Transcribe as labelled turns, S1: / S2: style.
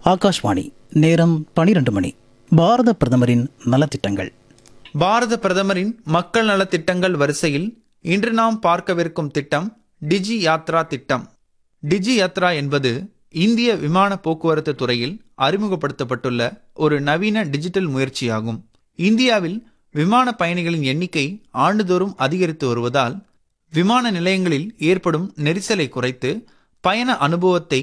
S1: ஆகாஷ்வாணி. நேரம் 12 மணி. பாரத பிரதமரின் நலத்திட்டங்கள்.
S2: பாரத பிரதமரின் மக்கள் நலத்திட்டங்கள் வரிசையில் இன்று நாம் பார்க்கவிருக்கும் திட்டம் டிஜி யாத்ரா திட்டம். டிஜி யாத்ரா என்பது இந்திய விமான போக்குவரத்து துறையில் அறிமுகப்படுத்தப்பட்டுள்ள ஒரு நவீன டிஜிட்டல் முயற்சியாகும். இந்தியாவில் விமான பயணிகளின் எண்ணிக்கை ஆண்டுதோறும் அதிகரித்து வருவதால் விமான நிலையங்களில் ஏற்படும் நெரிசலை குறைத்து பயண அனுபவத்தை